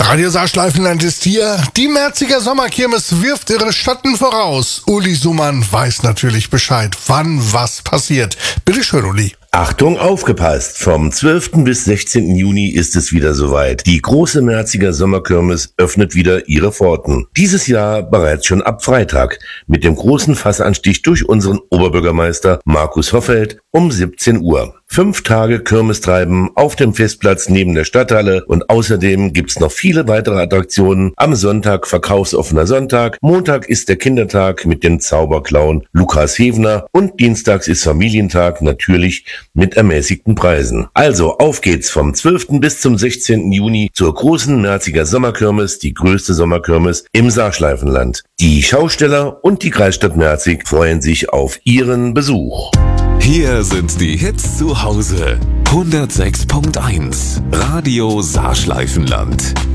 Radio Saarschleifenland ist hier. Die Merziger Sommerkirmes wirft ihre Schatten voraus. Uli Sumann weiß natürlich Bescheid, wann was passiert. Bitte schön, Uli. Achtung, aufgepasst! Vom 12. bis 16. Juni ist es wieder soweit. Die große Merziger Sommerkirmes öffnet wieder ihre Pforten. Dieses Jahr bereits schon ab Freitag mit dem großen Fassanstich durch unseren Oberbürgermeister Markus Hoffeld um 17 Uhr. 5 Tage Kirmestreiben auf dem Festplatz neben der Stadthalle und außerdem gibt's noch viele weitere Attraktionen. Am Sonntag verkaufsoffener Sonntag, Montag ist der Kindertag mit dem Zauberclown Lukas Hevner und dienstags ist Familientag, natürlich mit ermäßigten Preisen. Also auf geht's vom 12. bis zum 16. Juni zur großen Merziger Sommerkirmes, die größte Sommerkirmes im Saarschleifenland. Die Schausteller und die Kreisstadt Merzig freuen sich auf ihren Besuch. Hier sind die Hits zu Hause. 106.1 Radio Saarschleifenland.